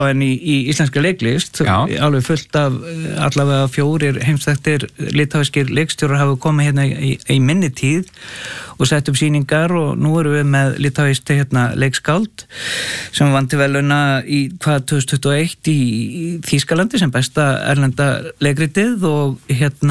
en í íslenska leiklist alveg fullt af allavega 4 heimsþekktir litháískir leikstjórar hafa komið hérna í minni tíð og sett upp sýningar og nú erum við með litháískt leikskáld sem vann til verðlauna í 2021 í Þýskalandi sem besta erlenda leikritið og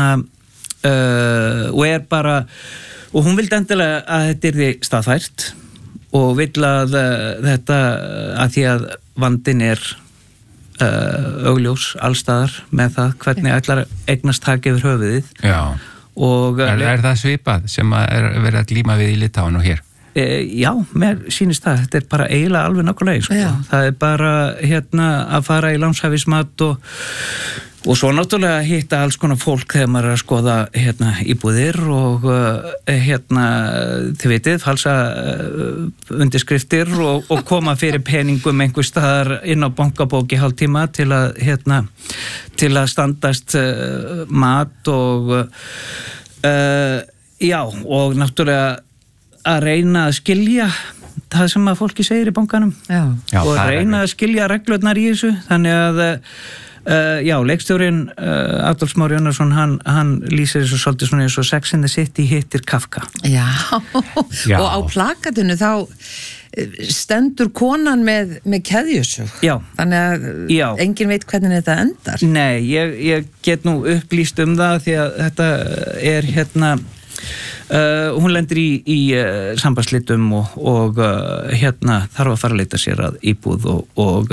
og bara og hún vildi endilega að þetta yrði staðfært og vill að þetta að því að vandinn augljós allstaðar með það hvernig ætlar eignast taka yfir höfuðið. Já. Og það svipað sem verið að glíma við í Litáen og hér? Já, mér sýnist það. Þetta bara eiginlega alveg nákvæmlega sko. Það bara að fara í lánshæfismat og svo náttúrulega hitta alls konar fólk þegar maður að skoða íbúðir og þið vitið, falsa undirskriftir og koma fyrir peningum einhver staðar inn á bankabók í hálftíma til að standast mat og og náttúrulega að reyna að skilja það sem að fólki segir í bankanum og reyna að skilja reglurnar í þessu, þannig að leikstjórinn Adolf Már Jónasson hann lýsir þessu svolítið svona eins og Sex and the City hittir Kafka. Já. Og á plakatinu þá stendur konan með keðjusög. Já. Þannig að enginn veit hvernig þetta endar. Nei, ég get nú upplýst það því að þetta hún lendir í sambandsslitum og þarf að fara að leita sér að íbúð og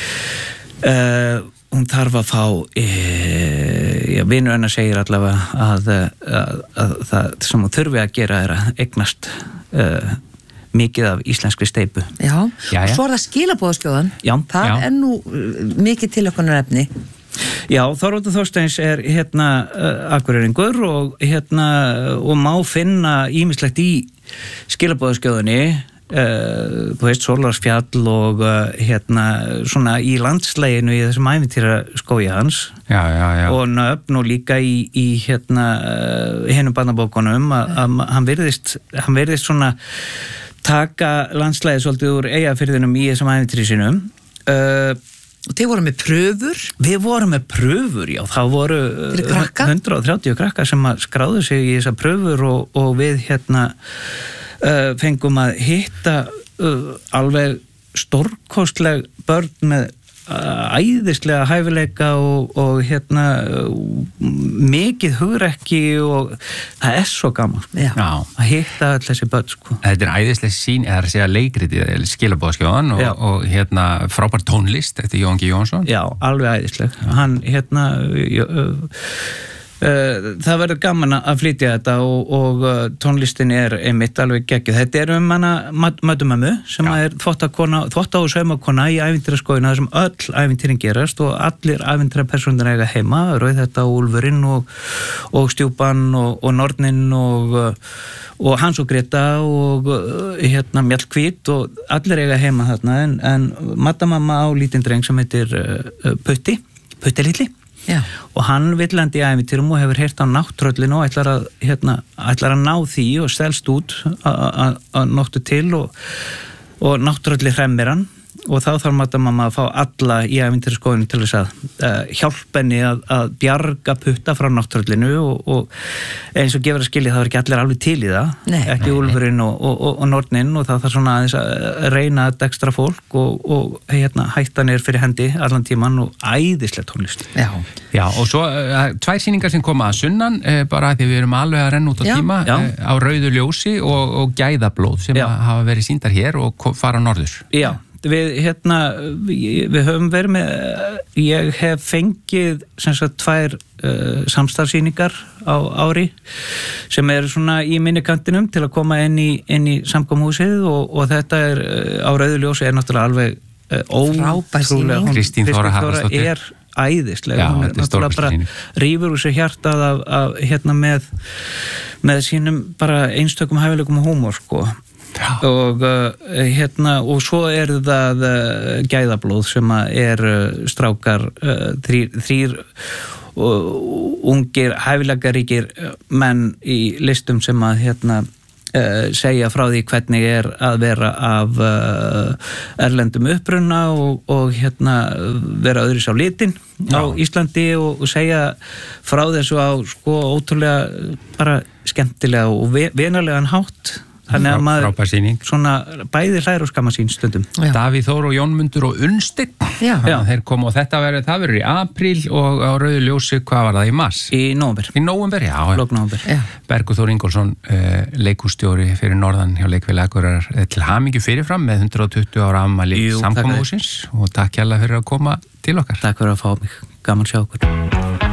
hún þarf að fá vinur hennar segir allavega að það sem hún þurfi að gera að eignast mikið af íslenskri steypu. Já, og svo það skilaboðaskjóðan. Já. Það nú mikið tilökunarefni. Já, Þorvaldur Þorsteins Akureyringur og má finna ýmislegt í skilaboðaskjóðunni. Þú veist, Sólarsfjall og svona í landslæginu í þessum ævintýraskógi hans og nöfn og líka í hinum barnabókunum að hann virðist svona taka landslægi svolítið úr Eyjafirðinum í þessum ævintýri sínum. Og þið voru með pröfur? Við vorum með pröfur, já, það voru 130 krakkar sem skráðu sig í þessar pröfur og við fengum að hitta alveg stórkostleg börn með æðislega hæfileika og mikið hugrekki og það svo gaman að hitta all þessi börn sko. Þetta æðislega sín, eða að segja leikritið skilaboðaskjóðan og frábær tónlist eftir Jón G. Jónsson. Já, alveg æðisleg. Hann það verður gaman að flytja þetta og tónlistin einmitt alveg geggjuð. Þetta hana Möddumömmu sem þvotta- og saumakona í ævintýraskóginu þar sem öll ævintýrin gerast og allir ævintýrapersónur eiga heima, Rauðhetta og Úlfurinn og Stjúpan og Nornin og Hans og Greta og Mjallhvít og allir eiga heima þarna en Maddamamma á lítinn dreng sem heitir Putti litli. Já. Og hann vill lendi í ævintýrum og hefur heyrt á nátttröllinu og ætlar að ná því og stelst út að nóttu til og nátttrölli hremmir hann og þá þarf Maddamamma að fá alla í ævintýraskóginu til þess að hjálpa henni að bjarga Putta frá nátttröllinu og eins og gefur að skilja það var ekki allir alveg til í það, ekki Úlfurinn og Nornin og það þarf svona aðeins að reyna að dekstra fólk og hættan fyrir hendi allan tíman og æðislega tónlist. Já, og svo 2 sýningar sem koma að sunnan bara því við erum alveg að renna út á tíma á Rauðu ljósi og Gæðablóð sem hafa verið sýndar hér og fara norður. Já. Við höfum verið með ég hef fengið sem sagt 2 samstarfsýningar á ári sem svona í minnikantinum til að koma inn í samkomuhúsið og þetta á Rauðu ljósi náttúrulega alveg ótrúlega. Kristín Þóra Haraldsdóttir æðislega, hún náttúrulega bara rífur úr sér hjartað af með sínum bara einstökum hæfileikum og húmor sko. Og svo það Gæðablóð sem strákar 3 ungir hæfileikaríkir menn í listum sem segja frá því hvernig að vera af erlendum uppruna og vera öðris á litin á Íslandi og segja frá þessu á sko ótrúlega bara skemmtilega og venarlegan hátt. Þannig að maður svona bæði hlær og skamma sín stundum. Davíð Þór og Jónmundur og Unnsteinn. Þeir komu og það verður í apríl og á Rauðu ljósi, hvað var það, í mars? Í nóvember. Í nóvember, lok nóvember. Bergur Þór Ingólfsson, leikússtjóri fyrir norðan hjá Leikfélagi Akureyrar, til hamingju fyrirfram með 120 ára afmæli samkomuhússins og takk hérlega fyrir að koma til okkar. Takk fyrir að fá mig, gaman að sjá okkur.